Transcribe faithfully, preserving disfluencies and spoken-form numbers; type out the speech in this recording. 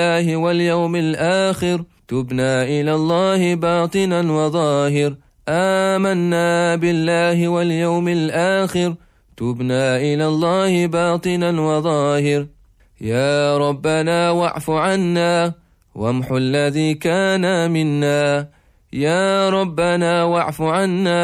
الله واليوم الآخر تبنا إلى الله باطنا وظاهر آمنا بالله واليوم الآخر تبنا إلى الله باطنا وظاهر يا ربنا واعف عنا وامحو الذي كان منا يا ربنا واعف عنا